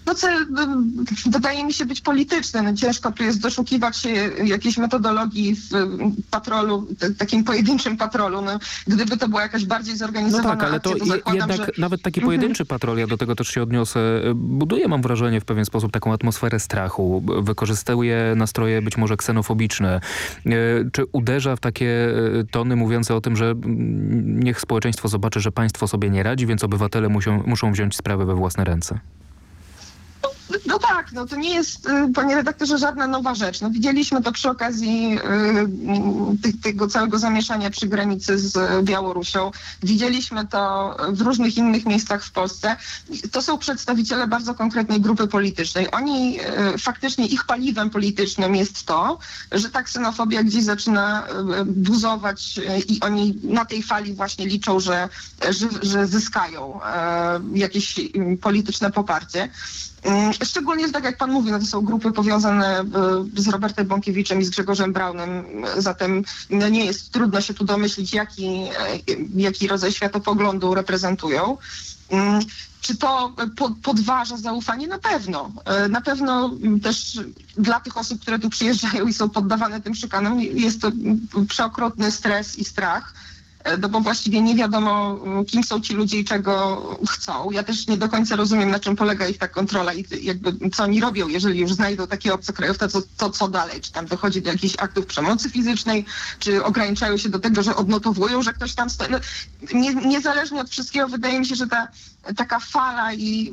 to cel wydaje mi się być polityczny. No, ciężko tu jest doszukiwać się jakiejś metodologii w patrolu, takim pojedynczym patrolu. No, gdyby to była jakaś bardziej zorganizowana ale akcja, to zakładam, jednak że... nawet taki pojedynczy patrol, ja do tego też się odniosę, buduje, mam wrażenie, w pewien sposób taką atmosferę strachu. Wykorzystuje nastroje być może ksenofobiczne. Czy uderza w takie tony mówiące o tym, że niech społeczeństwo zobaczy, że państwo sobie nie radzi, więc obywatele muszą wziąć sprawę we własne ręce? No tak, no to nie jest, panie redaktorze, żadna nowa rzecz. No widzieliśmy to przy okazji tego całego zamieszania przy granicy z Białorusią. Widzieliśmy to w różnych innych miejscach w Polsce. To są przedstawiciele bardzo konkretnej grupy politycznej. Oni faktycznie, ich paliwem politycznym jest to, że ta ksenofobia gdzieś zaczyna buzować i oni na tej fali właśnie liczą, że zyskają jakieś polityczne poparcie. Szczególnie, że tak jak pan mówi, no to są grupy powiązane z Robertem Bąkiewiczem i z Grzegorzem Braunem, zatem no nie jest trudno się tu domyślić, jaki rodzaj światopoglądu reprezentują. Czy to podważa zaufanie? Na pewno. Na pewno też dla tych osób, które tu przyjeżdżają i są poddawane tym szykanom, jest to przeokrutny stres i strach. No bo właściwie nie wiadomo, kim są ci ludzie i czego chcą. Ja też nie do końca rozumiem, na czym polega ich ta kontrola i jakby co oni robią, jeżeli już znajdą takie obcokrajowca, to co dalej? Czy tam dochodzi do jakichś aktów przemocy fizycznej, czy ograniczają się do tego, że odnotowują, że ktoś tam stoi? No, niezależnie od wszystkiego wydaje mi się, że taka fala i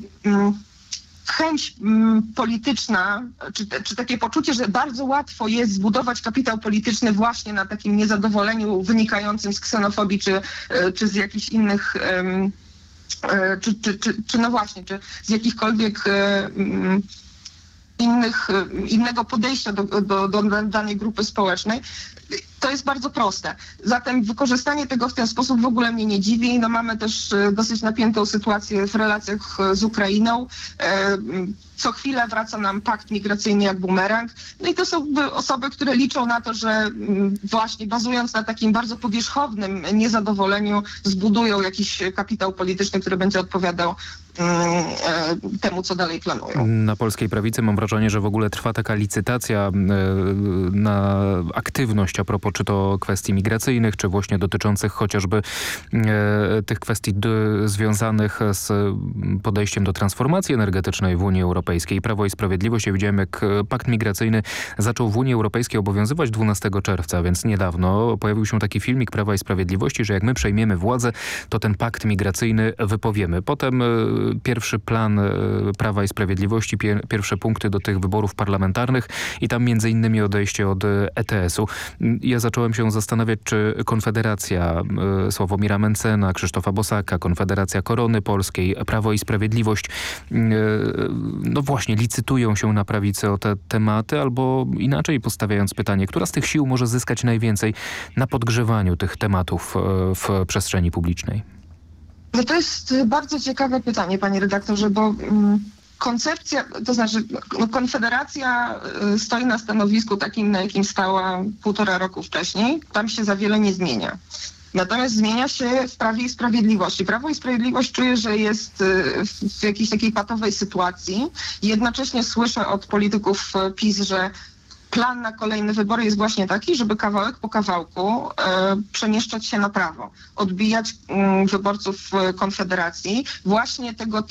chęć polityczna, czy takie poczucie, że bardzo łatwo jest zbudować kapitał polityczny właśnie na takim niezadowoleniu wynikającym z ksenofobii, czy z jakichś innych, czy no właśnie, czy z jakichkolwiek innego podejścia do danej grupy społecznej. To jest bardzo proste. Zatem wykorzystanie tego w ten sposób w ogóle mnie nie dziwi. No mamy też dosyć napiętą sytuację w relacjach z Ukrainą. Co chwilę wraca nam pakt migracyjny jak bumerang. No i to są osoby, które liczą na to, że właśnie bazując na takim bardzo powierzchownym niezadowoleniu zbudują jakiś kapitał polityczny, który będzie odpowiadał temu, co dalej planują. Na polskiej prawicy mam wrażenie, że w ogóle trwa taka licytacja na aktywność a propos czy to kwestii migracyjnych, czy właśnie dotyczących chociażby tych kwestii związanych z podejściem do transformacji energetycznej w Unii Europejskiej. Prawo i Sprawiedliwość, ja widziałem, jak pakt migracyjny zaczął w Unii Europejskiej obowiązywać 12 czerwca, więc niedawno pojawił się taki filmik Prawa i Sprawiedliwości, że jak my przejmiemy władzę, to ten pakt migracyjny wypowiemy. Potem pierwszy plan Prawa i Sprawiedliwości, pierwsze punkty do tych wyborów parlamentarnych i tam między innymi odejście od ETS-u. Ja zacząłem się zastanawiać, czy Konfederacja Sławomira Mencena, Krzysztofa Bosaka, Konfederacja Korony Polskiej, Prawo i Sprawiedliwość no właśnie licytują się na prawicy o te tematy, albo inaczej postawiając pytanie, która z tych sił może zyskać najwięcej na podgrzewaniu tych tematów w przestrzeni publicznej? No to jest bardzo ciekawe pytanie, panie redaktorze, bo koncepcja, to znaczy Konfederacja stoi na stanowisku takim, na jakim stała 1,5 roku wcześniej. Tam się za wiele nie zmienia. Natomiast zmienia się w Prawie i Sprawiedliwości. Prawo i Sprawiedliwość czuje, że jest w jakiejś takiej patowej sytuacji. Jednocześnie słyszę od polityków PiS, że plan na kolejne wybory jest właśnie taki, żeby kawałek po kawałku przemieszczać się na prawo, odbijać wyborców Konfederacji właśnie tego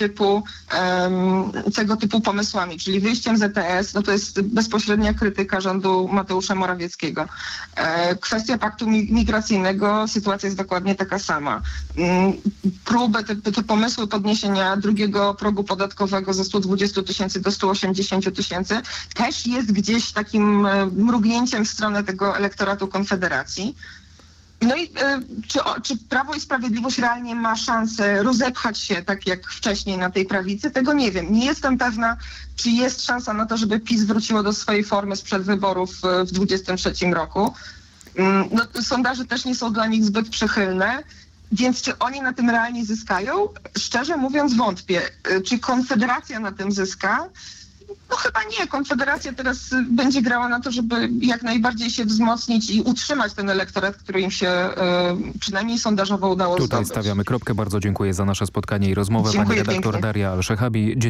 typu pomysłami, czyli wyjściem z ETS, no to jest bezpośrednia krytyka rządu Mateusza Morawieckiego. Kwestia paktu migracyjnego, sytuacja jest dokładnie taka sama. Próby, te pomysły podniesienia drugiego progu podatkowego ze 120 000 do 180 000 też jest gdzieś takim mrugnięciem w stronę tego elektoratu Konfederacji. No i czy Prawo i Sprawiedliwość realnie ma szansę rozepchać się tak jak wcześniej na tej prawicy? Tego nie wiem. Nie jestem pewna, czy jest szansa na to, żeby PiS wróciło do swojej formy sprzed wyborów w 2023 roku. No, sondaże też nie są dla nich zbyt przychylne. Więc czy oni na tym realnie zyskają? Szczerze mówiąc wątpię. Czy Konfederacja na tym zyska? No chyba nie. Konfederacja teraz będzie grała na to, żeby jak najbardziej się wzmocnić i utrzymać ten elektorat, który im się przynajmniej sondażowo udało Tutaj zdobyć. stawiamy kropkę. Bardzo dziękuję za nasze spotkanie i rozmowę. Dziękuję Pani redaktor pięknie. Daria Al-Shehabi.